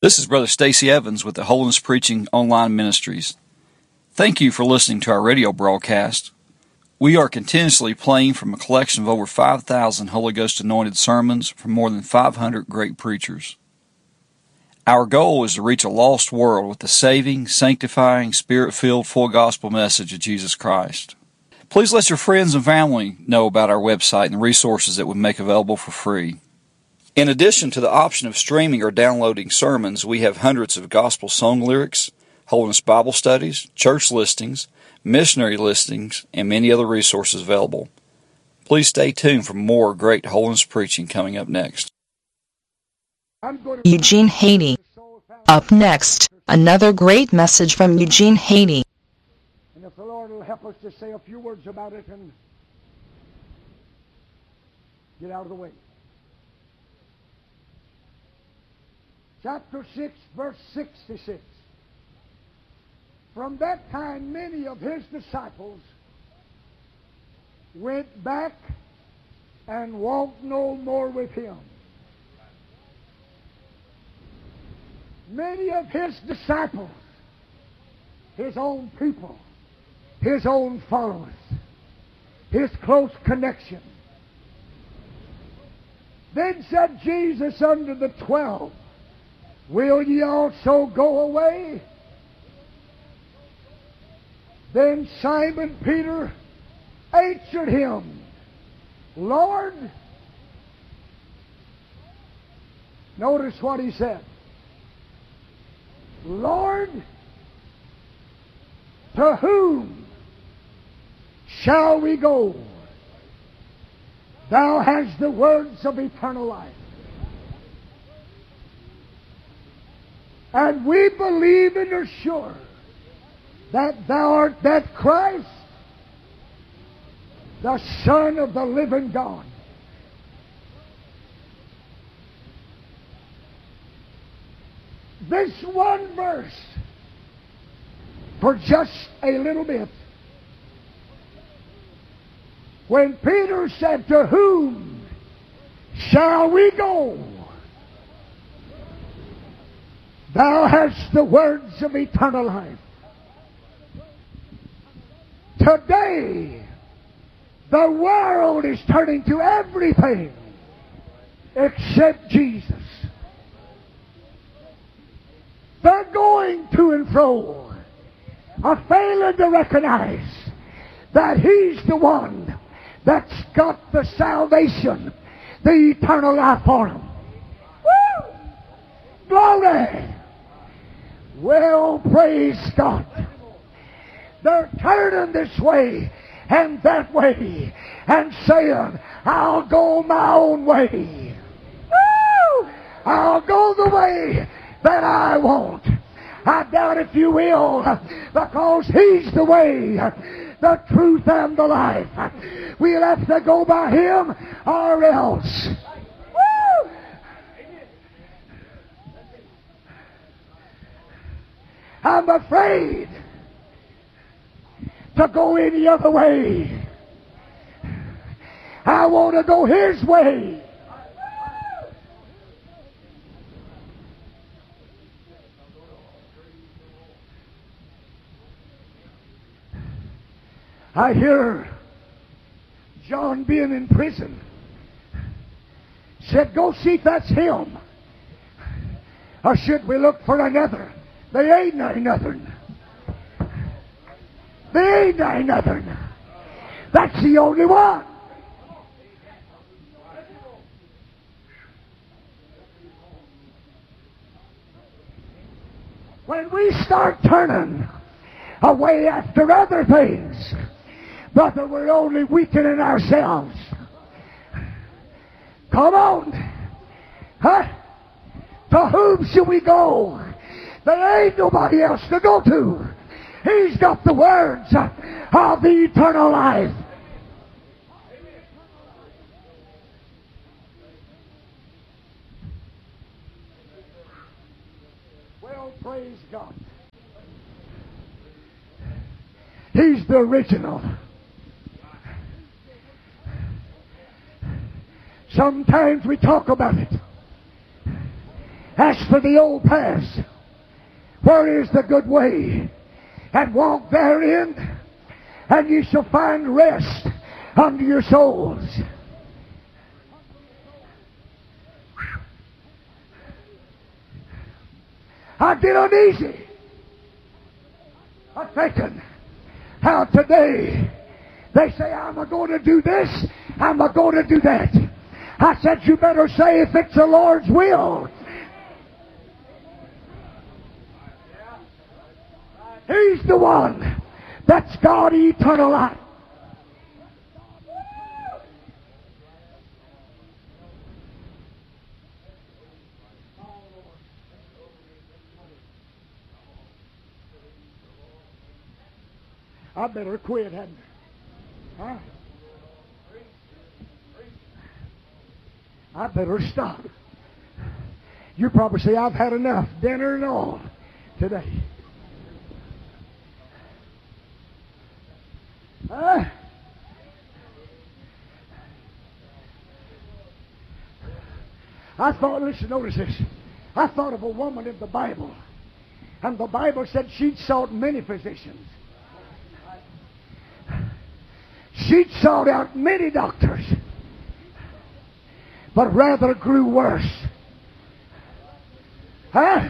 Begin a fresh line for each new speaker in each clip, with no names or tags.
This is Brother Stacy Evans with the Holiness Preaching Online Ministries. Thank you for listening to our radio broadcast. We are continuously playing from a collection of over 5,000 Holy Ghost anointed sermons from more than 500 great preachers. Our goal is to reach a lost world with the saving, sanctifying, Spirit-filled, full gospel message of Jesus Christ. Please let your friends and family know about our website and the resources that we make available for free. In addition to the option of streaming or downloading sermons, we have hundreds of gospel song lyrics, Holiness Bible studies, church listings, missionary listings, and many other resources available. Please stay tuned for more great holiness preaching coming up next.
Eugene Haney. Up next, another great message from Eugene Haney.
And if the Lord will help us to say a few words about it and get out of the way. Chapter 6, verse 66. From that time, many of his disciples went back and walked no more with him. Many of his disciples, his own people, his own followers, his close connection. Then said Jesus unto the 12, Will ye also go away? Then Simon Peter answered him, Lord, notice what he said. Lord, to whom shall we go? Thou hast the words of eternal life. And we believe and are sure that thou art that Christ, the Son of the living God. This one verse, for just a little bit, when Peter said, To whom shall we go? Thou hast the words of eternal life. Today, the world is turning to everything except Jesus. They're going to and fro, are failing to recognize that He's the one that's got the salvation, the eternal life for them. Woo! Glory! Well, praise God. They're turning this way and that way and saying, I'll go my own way. Woo! I'll go the way that I want. I doubt if you will, because He's the way, the truth, and the life. We'll have to go by Him or else. Woo! I'm afraid to go any other way. I want to go His way. I hear John being in prison. Said, go see if that's him. Or should we look for another? They ain't nothing. They ain't nothing. That's the only one. When we start turning away after other things, brother, we're only weakening ourselves. Come on. Huh? To whom shall we go? There ain't nobody else to go to. He's got the words of the eternal life. Well, praise God. He's the original. Sometimes we talk about it. As for the old paths, where is the good way? And walk therein, and ye shall find rest unto your souls. I get uneasy. I'm thinking how today they say, I'm going to do this, I'm going to do that. I said, you better say if it's the Lord's will. He's the one that's got eternal life. I better quit, hadn't I? Huh? I better stop. You probably say, I've had enough, dinner and all, today. Huh? I thought, listen, notice this. I thought of a woman in the Bible. And the Bible said she'd sought many physicians. She'd sought out many doctors, but rather grew worse. Huh?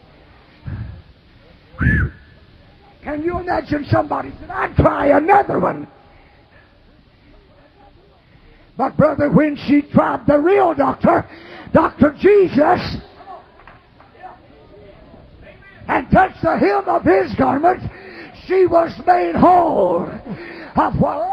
Can you imagine somebody said, I'd try another one? But brother, when she tried the real doctor, Dr. Jesus, and touched the hem of his garment, she was made whole of what?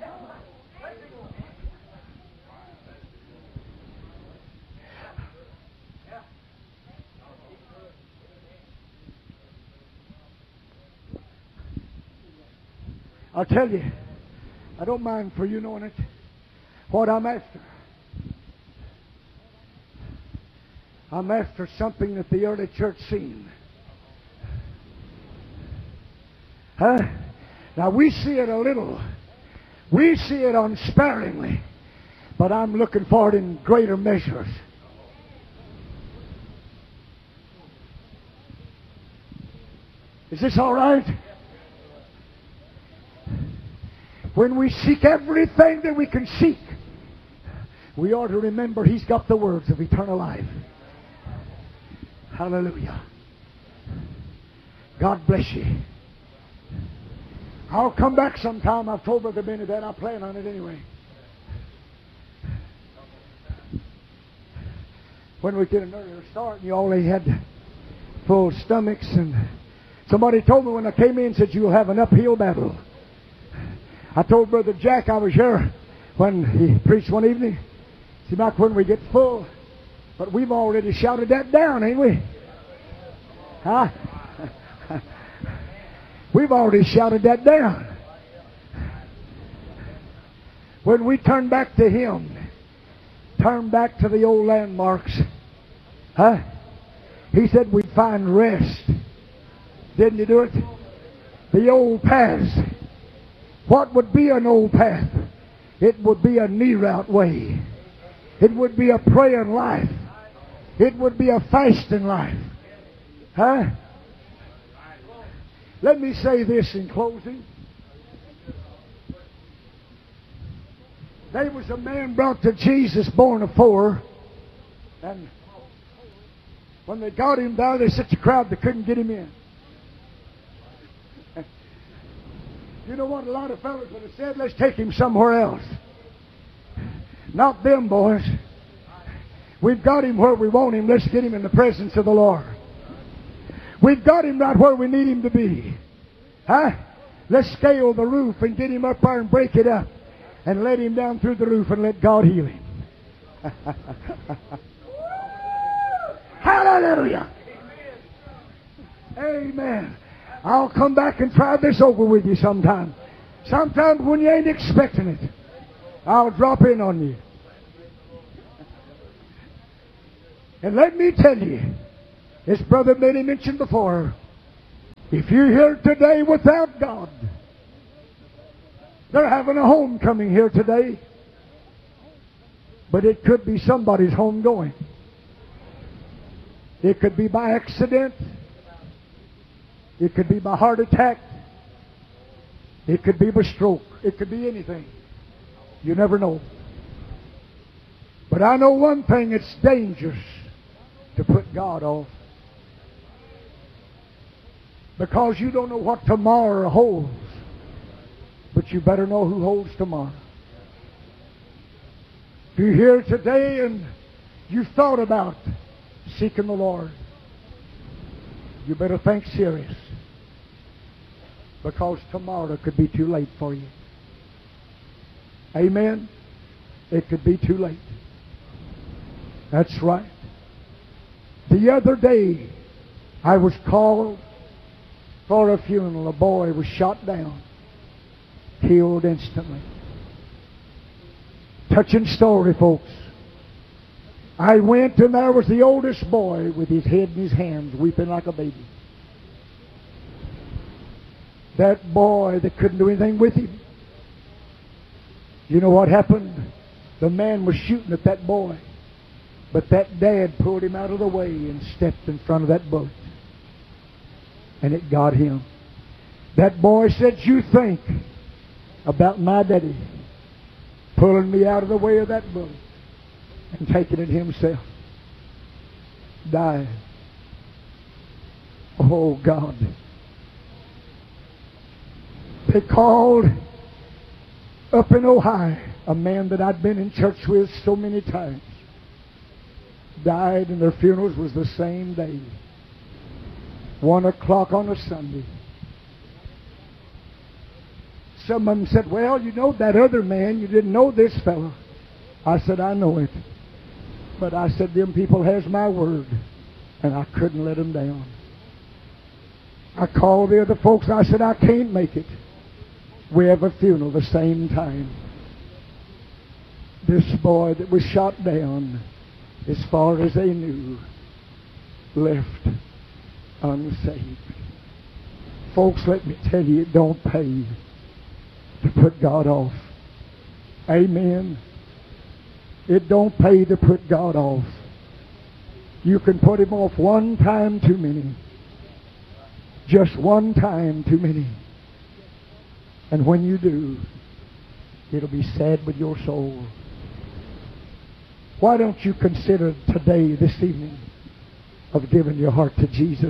I'll tell you, I don't mind for you knowing it, what I'm after. I'm after something that the early church seen. Huh? Now we see it a little. We see it unsparingly. But I'm looking for it in greater measures. Is this all right? When we seek everything that we can seek, we ought to remember He's got the words of eternal life. Hallelujah. God bless you. I'll come back sometime. I've told Brother Benny that. I plan on it anyway. When we did an earlier start, you only had full stomachs, and somebody told me when I came in, said, you'll have an uphill battle. I told Brother Jack I was here when he preached one evening. See, back when we get full. But we've already shouted that down, ain't we? Huh? We've already shouted that down. When we turn back to Him, turn back to the old landmarks, huh? He said we'd find rest. Didn't He do it? The old paths. What would be an old path? It would be a knee route way. It would be a praying life. It would be a fasting life. Huh? Let me say this in closing. There was a man brought to Jesus born of 4. And when they got him down, there's such a crowd they couldn't get him in. You know what a lot of fellas would have said? Let's take him somewhere else. Not them, boys. We've got him where we want him. Let's get him in the presence of the Lord. We've got him right where we need him to be. Huh? Let's scale the roof and get him up there and break it up. And let him down through the roof and let God heal him. Hallelujah. Amen. I'll come back and try this over with you sometime. Sometime when you ain't expecting it. I'll drop in on you. And let me tell you, as Brother Benny mentioned before, if you're here today without God, they're having a homecoming here today. But it could be somebody's homegoing. It could be by accident. It could be by heart attack. It could be by stroke. It could be anything. You never know. But I know one thing, it's dangerous to put God off. Because you don't know what tomorrow holds. But you better know who holds tomorrow. If you're here today and you've thought about seeking the Lord, you better think serious. Because tomorrow could be too late for you. Amen? It could be too late. That's right. The other day, I was called for a funeral. A boy was shot down, killed instantly. Touching story, folks. I went and there was the oldest boy with his head in his hands, weeping like a baby. That boy that couldn't do anything with him. You know what happened? The man was shooting at that boy. But that dad pulled him out of the way and stepped in front of that bullet. And it got him. That boy said, you think about my daddy pulling me out of the way of that bullet and taking it himself. Died. Oh, God. They called up in Ohio a man that I'd been in church with so many times. Died, and their funerals was the same day. 1 o'clock on a Sunday. Some of them said, well, you know that other man, you didn't know this fellow. I said, I know it. But I said, them people has my word, and I couldn't let them down. I called the other folks, I said, I can't make it. We have a funeral the same time. This boy that was shot down, as far as they knew, left unsaved. Folks, let me tell you, it don't pay to put God off. Amen. It don't pay to put God off. You can put Him off one time too many. Just one time too many. And when you do, it'll be sad with your soul. Why don't you consider today, this evening, of giving your heart to Jesus?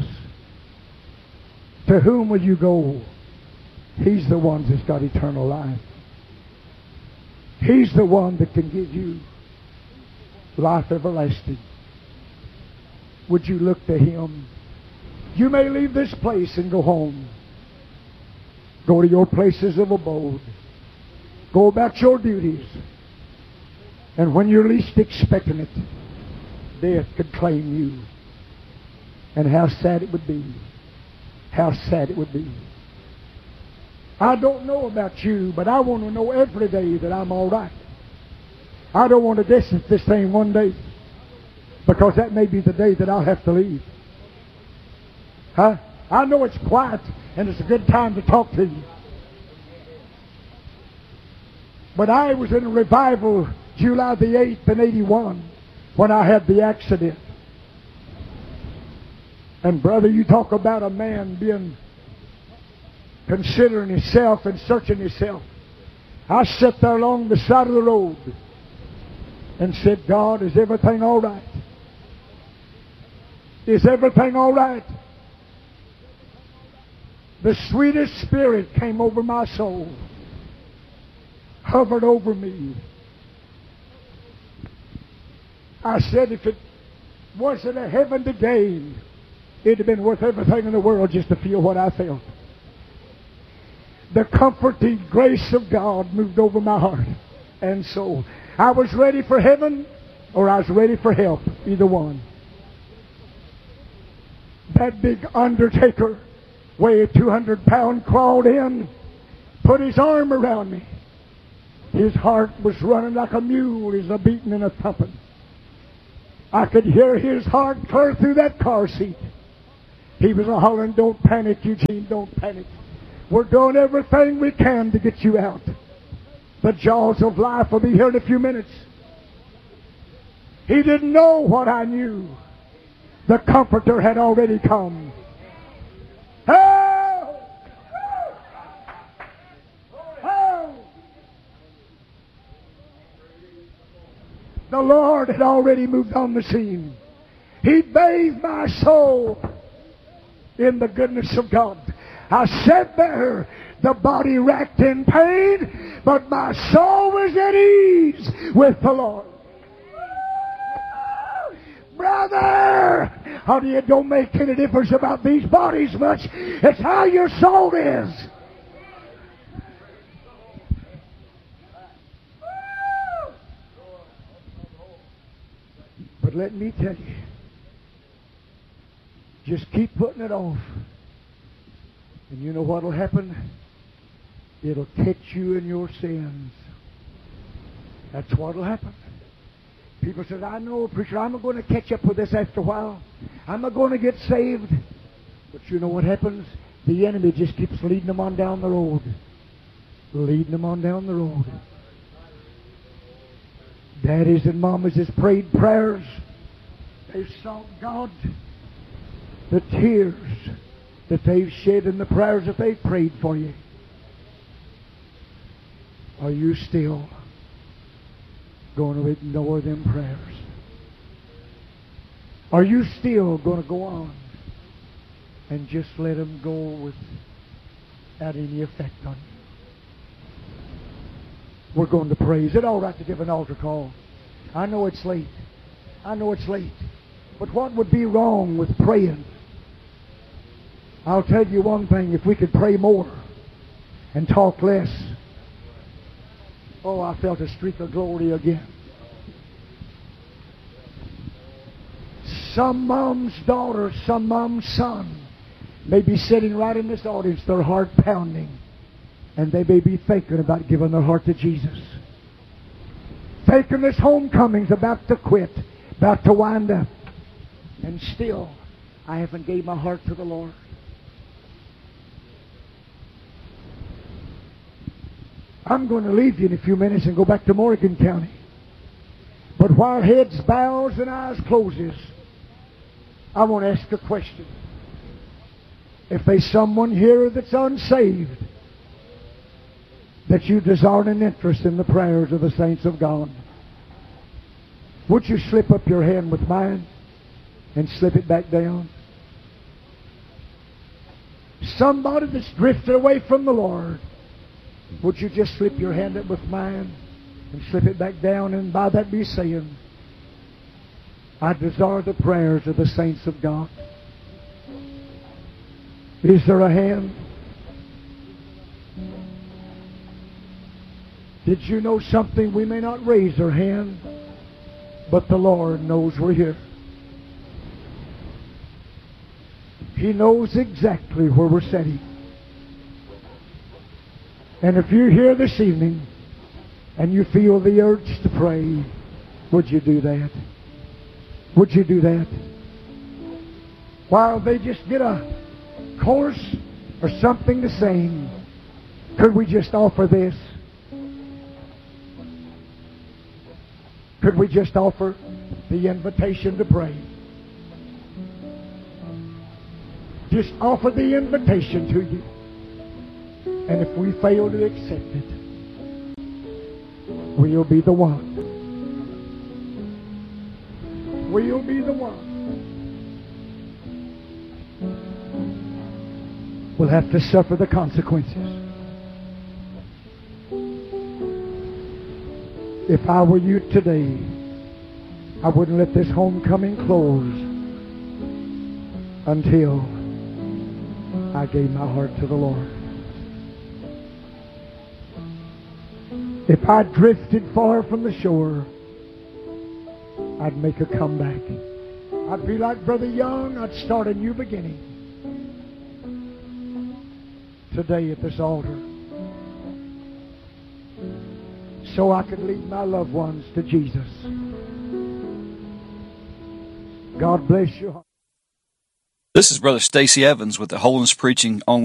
To whom will you go? He's the one that's got eternal life. He's the one that can give you life everlasting. Would you look to Him? You may leave this place and go home. Go to your places of abode. Go about your duties. And when you're least expecting it, death could claim you. And how sad it would be. How sad it would be. I don't know about you, but I want to know every day that I'm all right. I don't want to distance this thing one day, because that may be the day that I'll have to leave. Huh? I know it's quiet and it's a good time to talk to you. But I was in a revival July the 8th in 81 when I had the accident. And brother, you talk about a man being considering himself and searching himself. I sat there along the side of the road and said, God, is everything all right? Is everything all right? The sweetest spirit came over my soul, hovered over me. I said, if it wasn't a heaven to gain, it'd have been worth everything in the world just to feel what I felt. The comforting grace of God moved over my heart and soul. I was ready for heaven, or I was ready for help, either one. That big undertaker, weighed 200 pounds, crawled in, put his arm around me. His heart was running like a mule, is a beating and a thumping. I could hear his heart clear through that car seat. He was a hollering, don't panic, Eugene, don't panic. We're doing everything we can to get you out. The jaws of life will be here in a few minutes. He didn't know what I knew. The Comforter had already come. Oh! Oh! The Lord had already moved on the scene. He bathed my soul in the goodness of God. I sat there, the body racked in pain, but my soul was at ease with the Lord. Brother, honey, it don't make any difference about these bodies much. It's how your soul is. But let me tell you, just keep putting it off. And you know what will happen? It'll catch you in your sins. That's what will happen. People say, I know, preacher, I'm going to catch up with this after a while. I'm going to get saved. But you know what happens? The enemy just keeps leading them on down the road. Leading them on down the road. Daddies and mamas has prayed prayers. They've sought God. The tears that they've shed and the prayers that they've prayed for you. Are you still going to ignore them prayers? Are you still going to go on and just let them go without any effect on you? We're going to pray. Is it all right to give an altar call? I know it's late. I know it's late. But what would be wrong with praying? I'll tell you one thing. If we could pray more and talk less. Oh, I felt a streak of glory again. Some mom's daughter, some mom's son may be sitting right in this audience, their heart pounding, and they may be thinking about giving their heart to Jesus. Thinking this homecoming's about to quit, about to wind up, and still I haven't gave my heart to the Lord. I'm going to leave you in a few minutes and go back to Morgan County. But while heads bows and eyes closes, I want to ask a question. If there's someone here that's unsaved, that you desire an interest in the prayers of the saints of God, would you slip up your hand with mine and slip it back down? Somebody that's drifted away from the Lord, would you just slip your hand up with mine and slip it back down, and by that be saying, I desire the prayers of the saints of God. Is there a hand? Did you know something? We may not raise our hand, but the Lord knows we're here. He knows exactly where we're sitting. And if you're here this evening and you feel the urge to pray, would you do that? Would you do that? While they just get a chorus or something to sing, could we just offer this? Could we just offer the invitation to pray? Just offer the invitation to you. And if we fail to accept it, we'll be the one. We'll be the one. We'll have to suffer the consequences. If I were you today, I wouldn't let this homecoming close until I gave my heart to the Lord. If I drifted far from the shore, I'd make a comeback. I'd be like Brother Young. I'd start a new beginning today at this altar, so I could lead my loved ones to Jesus. God bless you.
This is Brother Stacy Evans with the Holiness Preaching Online.